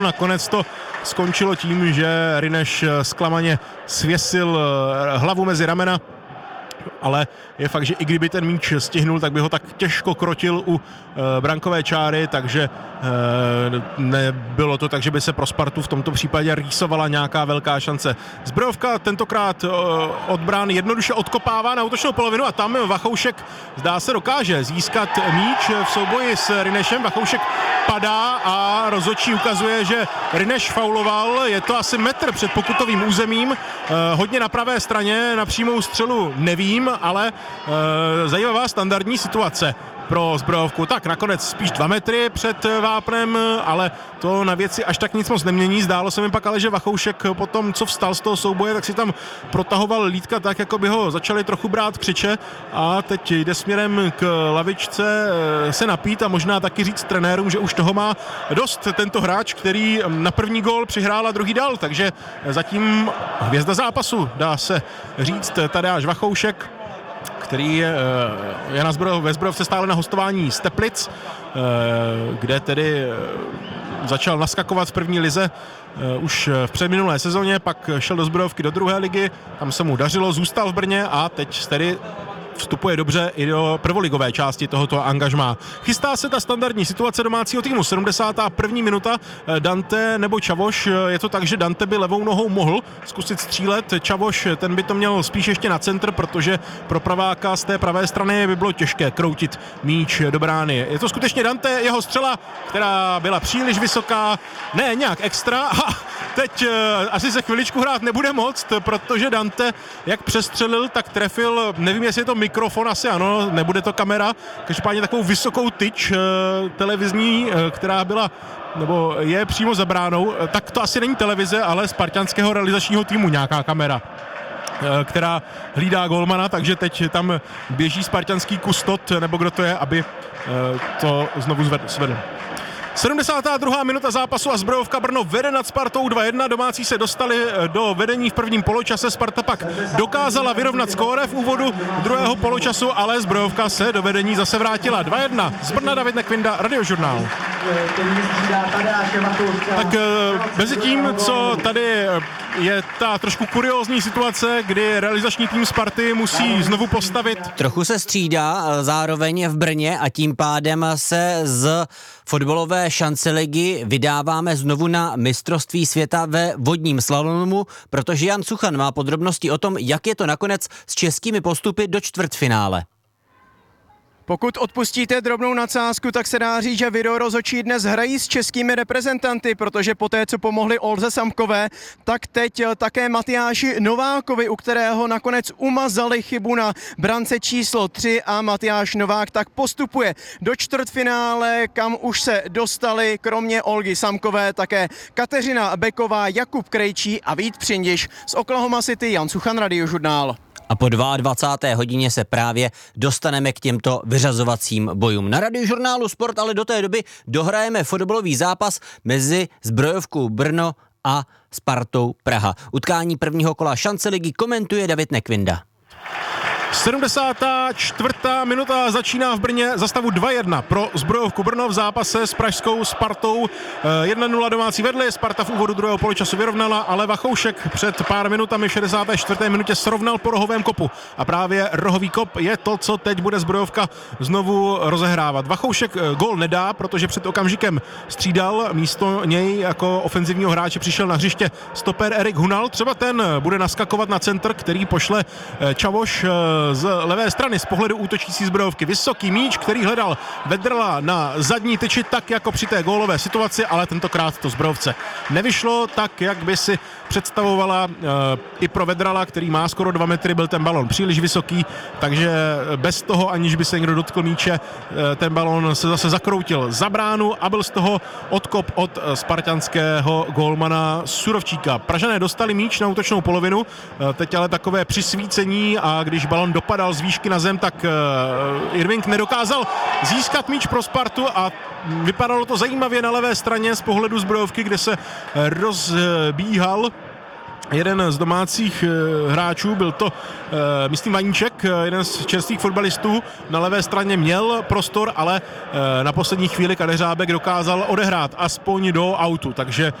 Nakonec to skončilo tím, že Ryneš zklamaně svěsil hlavu mezi ramena, ale je fakt, že i kdyby ten míč stihnul, tak by ho tak těžko krotil u brankové čáry, takže nebylo to tak, že by se pro Spartu v tomto případě rýsovala nějaká velká šance. Zbrojovka tentokrát od brány jednoduše odkopává na útočnou polovinu a tam Vachoušek zdá se dokáže získat míč v souboji s Rynešem. Vachoušek padá a rozhodčí ukazuje, že Ryneš fauloval, je to asi metr před pokutovým územím, hodně na pravé straně, na přímou střelu nevím, ale zajímavá standardní situace pro Zbrojovku. Tak nakonec spíš 2 metry před vápnem, ale to na věci až tak nic moc nemění. Zdálo se mi pak ale, že Vachoušek potom, co vstal z toho souboje, tak si tam protahoval lítka tak, jako by ho začali trochu brát křiče a teď jde směrem k lavičce se napít a možná taky říct trenérům, že už toho má dost tento hráč, který na první gól přihrál a druhý dal, takže zatím hvězda zápasu, dá se říct, Tadeáš Vachoušek, který je ve Zbrojovce stále na hostování z Teplic, kde tedy začal naskakovat v první lize už v předminulé sezóně, pak šel do Zbrojovky do druhé ligy, tam se mu dařilo, zůstal v Brně a teď tedy vstupuje dobře i do prvoligové části tohoto angažmá. Chystá se ta standardní situace domácího týmu, 71. minuta, Dante nebo Čavoš, je to tak, že Dante by levou nohou mohl zkusit střílet, Čavoš ten by to měl spíš ještě na centr, protože pro praváka z té pravé strany by bylo těžké kroutit míč do brány. Je to skutečně Dante, jeho střela, která byla příliš vysoká, ne nějak extra a teď asi se chviličku hrát nebude moct, protože Dante jak přestřelil, tak trefil, nevím, jestli je to mikrofon, asi ano, nebude to kamera, každopádně takovou vysokou tyč televizní, která byla nebo je přímo za bránou, tak to asi není televize, ale spartanského realizačního týmu nějaká kamera, která hlídá golmana, takže teď tam běží spartanský kustot, nebo kdo to je, aby to znovu zvedl. 72. minuta zápasu a Zbrojovka Brno vede nad Spartou 2-1. Domácí se dostali do vedení v prvním poločase. Sparta pak dokázala vyrovnat skóre v úvodu druhého poločasu, ale Zbrojovka se do vedení zase vrátila. 2-1. Z Brna David Nekvinda, Radiožurnál. Tak mezi tím, co tady je ta trošku kuriózní situace, kdy realizační tým Sparty musí znovu postavit. Trochu se střídá zároveň v Brně a tím pádem se z fotbalové šance ligy vydáváme znovu na mistrovství světa ve vodním slalomu, protože Jan Suchan má podrobnosti o tom, jak je to nakonec s českými postupy do čtvrtfinále. Pokud odpustíte drobnou nadsázku, tak se dá říct, že videorozhodčí dnes hrají s českými reprezentanty, protože poté, co pomohli Olze Samkové, tak teď také Matyáši Novákovi, u kterého nakonec umazali chybu na brance číslo 3 a Matyáš Novák tak postupuje do čtvrtfinále, kam už se dostali kromě Olgy Samkové také Kateřina Beková, Jakub Krejčí a Vít Přindiš z Oklahoma City. Jan Suchan, Radiožurnál. A po 22. hodině se právě dostaneme k těmto vyřazovacím bojům. Na Radiožurnálu Sport ale do té doby dohrajeme fotbalový zápas mezi Zbrojovkou Brno a Spartou Praha. Utkání prvního kola šance ligy komentuje David Nekvinda. 74. minuta začíná v Brně za stavu 2-1 pro Zbrojovku Brno v zápase s pražskou Spartou. 1-0 domácí vedli, Sparta v úvodu druhého poločasu vyrovnala, ale Vachoušek před pár minutami v 64. minutě srovnal po rohovém kopu. A právě rohový kop je to, co teď bude Zbrojovka znovu rozehrávat. Vachoušek gól nedá, protože před okamžikem střídal, místo něj jako ofenzivního hráče přišel na hřiště stoper Erik Hunal. Třeba ten bude naskakovat na centr, který pošle Čavoš z levé strany z pohledu útočící Zbrojovky. Vysoký míč, který hledal Vedrala na zadní tyči, tak jako při té gólové situaci, ale tentokrát to Zbrojovce nevyšlo tak, jak by si představovala i pro Vedrala, který má skoro 2 metry, byl ten balon příliš vysoký, takže bez toho, aniž by se někdo dotkl míče, ten balon se zase zakroutil za bránu a byl z toho odkop od spartanského gólmana Surovčíka. Pražané dostali míč na útočnou polovinu, teď ale takové přisvícení a když balon dopadal z výšky na zem, tak Irving nedokázal získat míč pro Spartu a vypadalo to zajímavě na levé straně z pohledu Zbrojovky, kde se rozbíhal jeden z domácích hráčů, byl to, myslím, Vaníček, jeden z čerstvých fotbalistů, na levé straně měl prostor, ale na poslední chvíli Kadeřábek dokázal odehrát aspoň do autu, takže